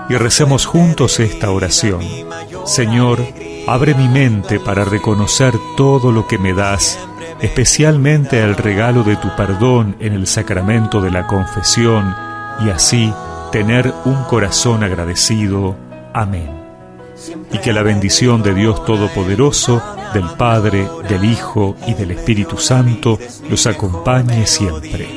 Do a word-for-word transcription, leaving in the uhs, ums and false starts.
y recemos juntos esta oración. Señor, abre mi mente para reconocer todo lo que me das, especialmente el regalo de tu perdón en el sacramento de la confesión, y así tener un corazón agradecido. Amén. Y que la bendición de Dios Todopoderoso, del Padre, del Hijo y del Espíritu Santo los acompañe siempre.